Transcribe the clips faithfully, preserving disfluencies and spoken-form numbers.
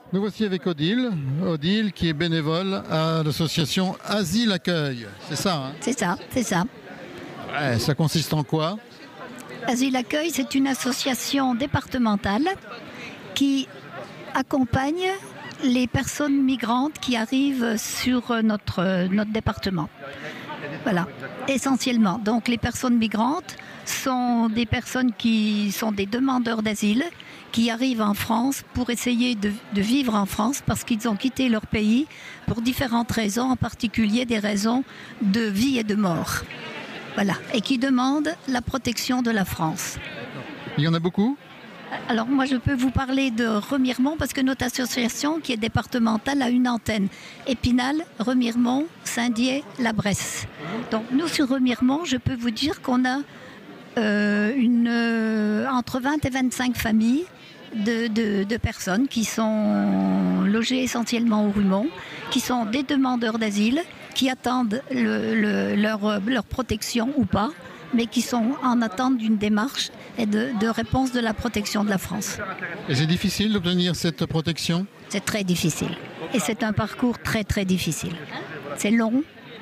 Nous voici avec Odile, Odile qui est bénévole à l'association Asile Accueil. C'est ça, hein? C'est ça, c'est ça. Ouais, ça consiste en quoi? Asile Accueil, c'est une association départementale qui accompagne les personnes migrantes qui arrivent sur notre, notre département. Voilà, essentiellement. Donc les personnes migrantes sont des personnes qui sont des demandeurs d'asile, qui arrivent en France pour essayer de, de vivre en France parce qu'ils ont quitté leur pays pour différentes raisons, en particulier des raisons de vie et de mort. Voilà, et qui demandent la protection de la France. Il y en a beaucoup? Alors moi je peux vous parler de Remiremont parce que notre association qui est départementale a une antenne. Épinal, Remiremont, Saint-Dié, La Bresse. Donc nous sur Remiremont, je peux vous dire qu'on a euh, une, euh, entre vingt et vingt-cinq familles de, de, de personnes qui sont logées essentiellement au Rumont, qui sont des demandeurs d'asile, qui attendent le, le, leur, leur protection ou pas, mais qui sont en attente d'une démarche et de, de réponse de la protection de la France. Et c'est difficile d'obtenir cette protection? C'est très difficile. Et c'est un parcours très très difficile. C'est long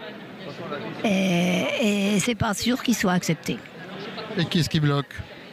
et, et c'est pas sûr qu'il soit accepté. Et qu'est-ce qui bloque?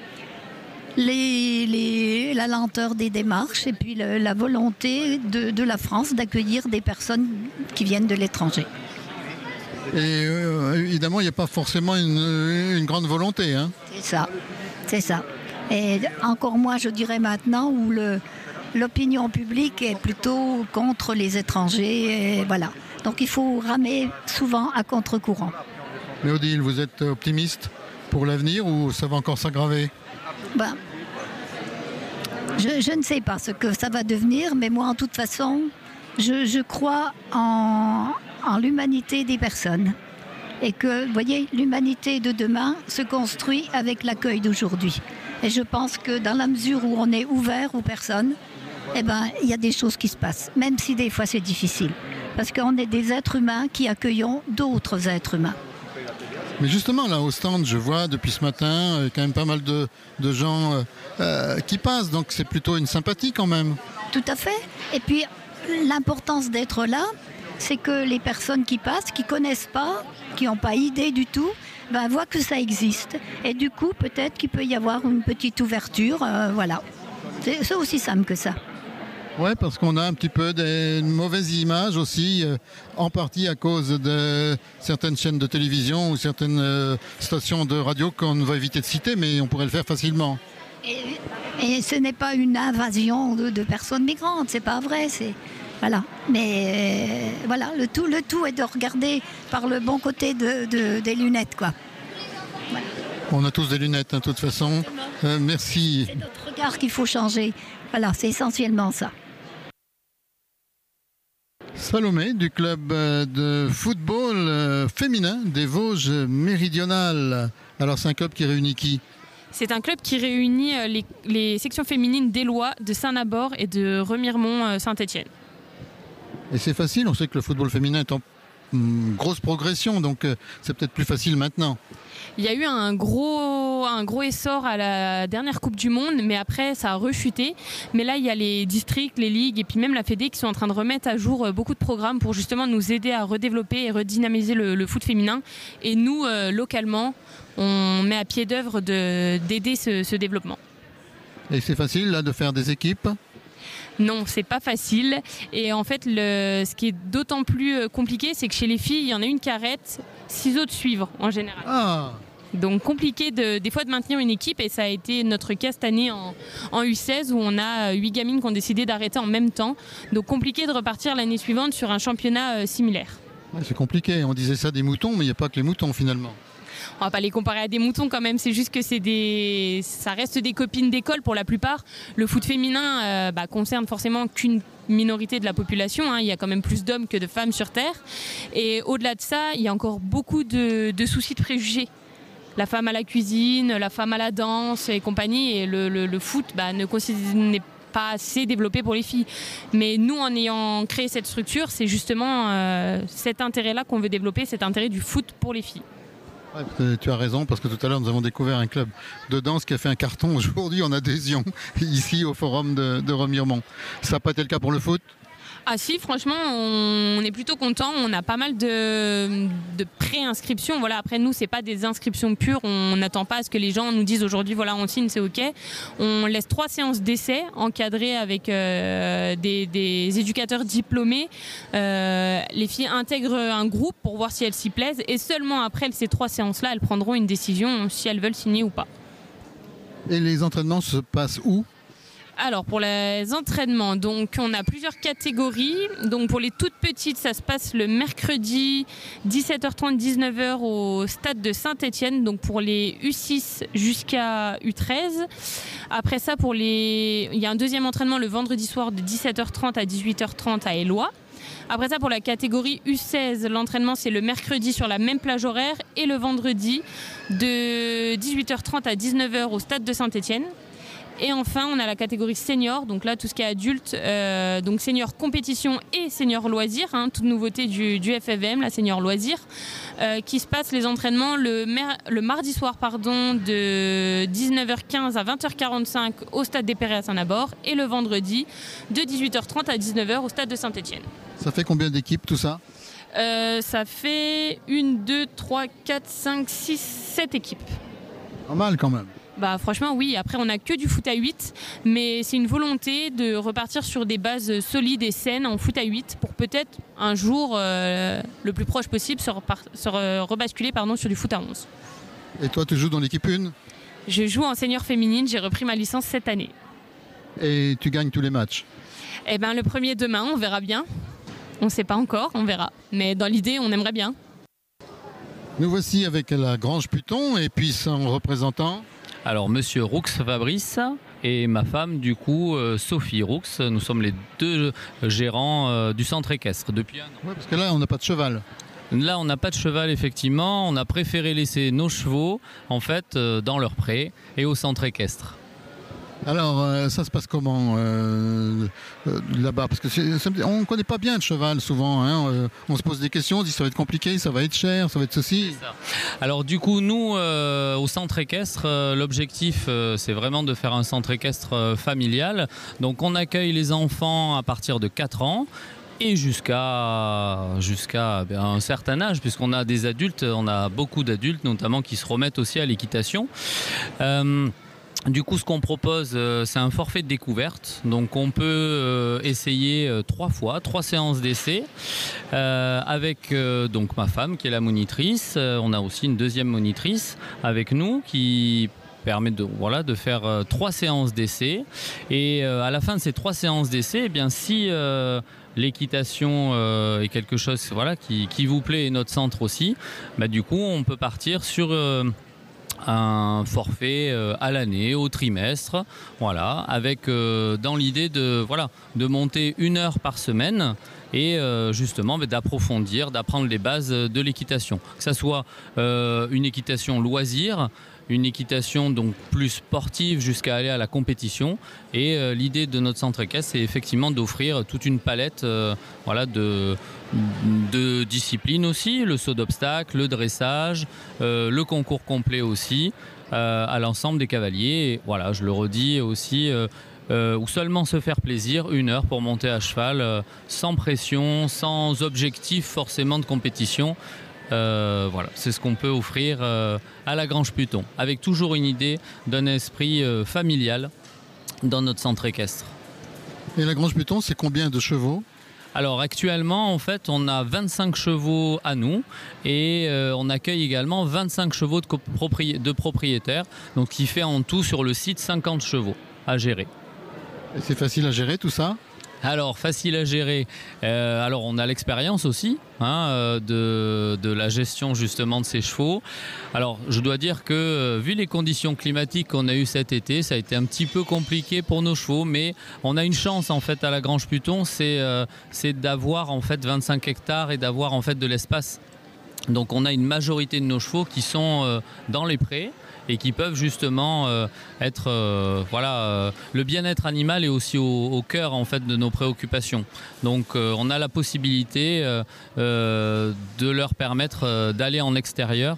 Les, les, la lenteur des démarches et puis le, la volonté de, de la France d'accueillir des personnes qui viennent de l'étranger. Et euh, évidemment, il n'y a pas forcément une, une grande volonté. Hein. C'est ça, c'est ça. Et encore moins, je dirais maintenant, où le, l'opinion publique est plutôt contre les étrangers. Et voilà. Donc il faut ramer souvent à contre-courant. Mais Odile, vous êtes optimiste pour l'avenir ou ça va encore s'aggraver? Ben, je, je ne sais pas ce que ça va devenir, mais moi, en toute façon, je, je crois en... en l'humanité des personnes. Et que, vous voyez, l'humanité de demain se construit avec l'accueil d'aujourd'hui. Et je pense que dans la mesure où on est ouvert aux personnes, eh ben, il y a des choses qui se passent, même si des fois c'est difficile. Parce qu'on est des êtres humains qui accueillons d'autres êtres humains. Mais justement, là, au stand, je vois depuis ce matin euh, quand même pas mal de, de gens euh, euh, qui passent. Donc c'est plutôt une sympathie quand même. Tout à fait. Et puis, l'importance d'être là, c'est que les personnes qui passent, qui ne connaissent pas, qui n'ont pas idée du tout, ben, voient que ça existe. Et du coup, peut-être qu'il peut y avoir une petite ouverture. Euh, voilà. C'est, c'est aussi simple que ça. Oui, parce qu'on a un petit peu des mauvaises images aussi, euh, en partie à cause de certaines chaînes de télévision ou certaines euh, stations de radio qu'on va éviter de citer, mais on pourrait le faire facilement. Et, et ce n'est pas une invasion de, de personnes migrantes, c'est pas vrai, c'est... Voilà, mais euh, voilà, le tout, le tout est de regarder par le bon côté de, de, des lunettes, quoi. Voilà. On a tous des lunettes, hein, de toute façon. Euh, merci. C'est notre regard qu'il faut changer. Voilà, c'est essentiellement ça. Salomé du club de football féminin des Vosges méridionales. Alors c'est un club qui réunit qui? C'est un club qui réunit les, les sections féminines d'Éloie, de Saint-Nabord et de Remiremont-Saint-Étienne. Et c'est facile, on sait que le football féminin est en hum, grosse progression, donc euh, c'est peut-être plus facile maintenant. Il y a eu un gros, un gros essor à la dernière Coupe du Monde, mais après ça a rechuté. Mais là, il y a les districts, les ligues et puis même la Fédé qui sont en train de remettre à jour beaucoup de programmes pour justement nous aider à redévelopper et redynamiser le, le foot féminin. Et nous, euh, localement, on met à pied d'œuvre de, d'aider ce, ce développement. Et c'est facile là de faire des équipes? Non, c'est pas facile. Et en fait, le, ce qui est d'autant plus compliqué, c'est que chez les filles, il y en a une qui arrête, six autres suivent en général. Ah. Donc compliqué de, des fois de maintenir une équipe, et ça a été notre cas cette année en, en U seize où on a huit gamines qui ont décidé d'arrêter en même temps. Donc compliqué de repartir l'année suivante sur un championnat euh, similaire. Ouais, c'est compliqué, on disait ça des moutons, mais il n'y a pas que les moutons finalement. On va pas les comparer à des moutons quand même, c'est juste que c'est des, ça reste des copines d'école pour la plupart. Le foot féminin euh, bah, concerne forcément qu'une minorité de la population, hein. Il y a quand même plus d'hommes que de femmes sur Terre. Et au-delà de ça, il y a encore beaucoup de, de soucis de préjugés. La femme à la cuisine, la femme à la danse et compagnie, et le, le, le foot bah, ne n'est pas assez développé pour les filles. Mais nous, en ayant créé cette structure, c'est justement euh, cet intérêt-là qu'on veut développer, cet intérêt du foot pour les filles. Ouais, parce que tu as raison, parce que tout à l'heure nous avons découvert un club de danse qui a fait un carton aujourd'hui en adhésion ici au forum de, de Remiremont. Ça n'a pas été le cas pour le foot? Ah si, franchement, on est plutôt content. On a pas mal de, de pré-inscriptions. Voilà, après nous, c'est pas des inscriptions pures. On n'attend pas à ce que les gens nous disent aujourd'hui, voilà, on signe, c'est ok. On laisse trois séances d'essai encadrées avec euh, des, des éducateurs diplômés. Euh, les filles intègrent un groupe pour voir si elles s'y plaisent, et seulement après ces trois séances-là, elles prendront une décision si elles veulent signer ou pas. Et les entraînements se passent où? Alors pour les entraînements, donc on a plusieurs catégories. Donc pour les toutes petites, ça se passe le mercredi dix-sept heures trente dix-neuf heures au stade de Saint-Étienne. Donc pour les U six jusqu'à U treize. Après ça, pour les, il y a un deuxième entraînement le vendredi soir de dix-sept heures trente à dix-huit heures trente à Éloie. Après ça, pour la catégorie U seize, l'entraînement c'est le mercredi sur la même plage horaire et le vendredi de dix-huit heures trente à dix-neuf heures au stade de Saint-Étienne. Et enfin, on a la catégorie senior, donc là tout ce qui est adulte, euh, donc senior compétition et senior loisir, hein, toute nouveauté du, du F F V M, la senior loisir, euh, qui se passe les entraînements le, mer- le mardi soir pardon, de dix-neuf heures quinze à vingt heures quarante-cinq au stade des Perrets à Saint-Naborg et le vendredi de dix-huit heures trente à dix-neuf heures au stade de Saint-Étienne. Ça fait combien d'équipes tout ça? euh, Ça fait une, deux, trois, quatre, cinq, six, sept équipes. Pas mal quand même. Bah franchement oui, après on n'a que du foot à huit, mais c'est une volonté de repartir sur des bases solides et saines en foot à huit pour peut-être un jour, euh, le plus proche possible, se, repar- se re- rebasculer pardon, sur du foot à onze. Et toi tu joues dans l'équipe un? Je joue en senior féminine, j'ai repris ma licence cette année. Et tu gagnes tous les matchs? Eh ben le premier demain, on verra bien. On ne sait pas encore, on verra. Mais dans l'idée, on aimerait bien. Nous voici avec la Grange Puton et puis son représentant. Alors, monsieur Roux Fabrice et ma femme, du coup, euh, Sophie Roux. Nous sommes les deux gérants euh, du centre équestre depuis un an. Oui, parce que là, on n'a pas de cheval. Là, on n'a pas de cheval, effectivement. On a préféré laisser nos chevaux, en fait, euh, dans leur pré et au centre équestre. Alors, euh, ça se passe comment euh, euh, là-bas? Parce que c'est, c'est, on ne connaît pas bien le cheval souvent. Hein, euh, on se pose des questions, on dit ça va être compliqué, ça va être cher, ça va être ceci. Alors du coup, nous, euh, au centre équestre, euh, l'objectif, euh, c'est vraiment de faire un centre équestre euh, familial. Donc on accueille les enfants à partir de quatre ans. Et jusqu'à, jusqu'à ben, un certain âge, puisqu'on a des adultes, on a beaucoup d'adultes notamment qui se remettent aussi à l'équitation. Euh, Du coup, ce qu'on propose, euh, c'est un forfait de découverte. Donc, on peut euh, essayer euh, trois fois, trois séances d'essai euh, avec euh, donc ma femme qui est la monitrice. Euh, on a aussi une deuxième monitrice avec nous qui permet de, voilà, de faire euh, trois séances d'essai. Et euh, à la fin de ces trois séances d'essai, eh bien, si euh, l'équitation euh, est quelque chose voilà, qui, qui vous plaît et notre centre aussi, bah, du coup, on peut partir sur... Euh, un forfait euh, à l'année, au trimestre, voilà, avec euh, dans l'idée de, voilà, de monter une heure par semaine et euh, justement bah, d'approfondir, d'apprendre les bases de l'équitation. Que ça soit euh, une équitation loisir, une équitation donc plus sportive jusqu'à aller à la compétition. Et euh, l'idée de notre centre équestre, c'est effectivement d'offrir toute une palette euh, voilà, de, de disciplines aussi, le saut d'obstacle, le dressage, euh, le concours complet aussi, euh, à l'ensemble des cavaliers. Et voilà, je le redis aussi, euh, euh, ou seulement se faire plaisir, une heure pour monter à cheval, euh, sans pression, sans objectif forcément de compétition. Euh, voilà, c'est ce qu'on peut offrir euh, à la Grange Puton, avec toujours une idée d'un esprit euh, familial dans notre centre équestre. Et la Grange Puton, c'est combien de chevaux? Alors actuellement, en fait, on a vingt-cinq chevaux à nous et euh, on accueille également vingt-cinq chevaux de, copropri- de propriétaires, donc qui fait en tout sur le site cinquante chevaux à gérer. Et c'est facile à gérer tout ça? Alors, facile à gérer. Euh, alors, on a l'expérience aussi hein, euh, de, de la gestion justement de ces chevaux. Alors, je dois dire que euh, vu les conditions climatiques qu'on a eues cet été, ça a été un petit peu compliqué pour nos chevaux, mais on a une chance en fait à la Grange Puton, c'est, euh, c'est d'avoir en fait vingt-cinq hectares et d'avoir en fait de l'espace. Donc, on a une majorité de nos chevaux qui sont euh, dans les prés et qui peuvent justement euh, être euh, voilà euh, le bien-être animal est aussi au, au cœur en fait de nos préoccupations. Donc euh, on a la possibilité euh, euh, de leur permettre euh, d'aller en extérieur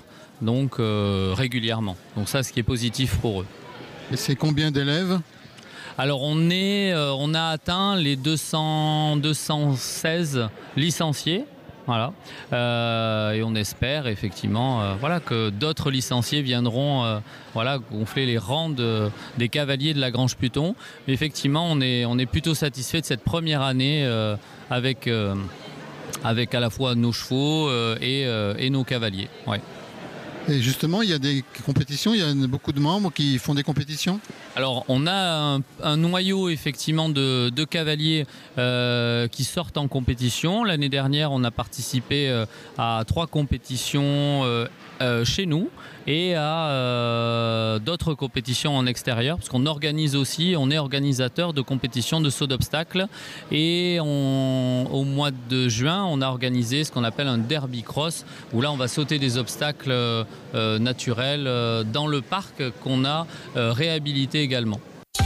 donc euh, régulièrement. Donc ça, ce qui est positif pour eux. Et c'est combien d'élèves ? Alors on, est, euh, on a atteint les deux cents, deux cent seize licenciés. Voilà. Euh, et on espère effectivement euh, voilà, que d'autres licenciés viendront euh, voilà, gonfler les rangs de, des cavaliers de la Grange Pluton. Mais effectivement, on est, on est plutôt satisfait de cette première année euh, avec, euh, avec à la fois nos chevaux euh, et, euh, et nos cavaliers. Ouais. Et justement, il y a des compétitions, il y a beaucoup de membres qui font des compétitions ? Alors, on a un, un noyau effectivement de, de cavaliers euh, qui sortent en compétition. L'année dernière, on a participé euh, à trois compétitions euh, euh, chez nous et à euh, d'autres compétitions en extérieur, parce qu'on organise aussi, on est organisateur de compétitions de saut d'obstacles. Et on, au mois de juin, on a organisé ce qu'on appelle un derby cross, où là, on va sauter des obstacles euh, euh, naturels euh, dans le parc qu'on a euh, réhabilité également.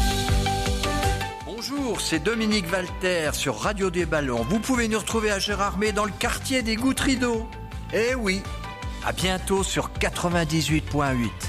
Bonjour, c'est Dominique Walter sur Radio des Ballons. Vous pouvez nous retrouver à Gérardmer dans le quartier des Gouttes Rideaux. Eh oui, à bientôt sur quatre-vingt-dix-huit point huit.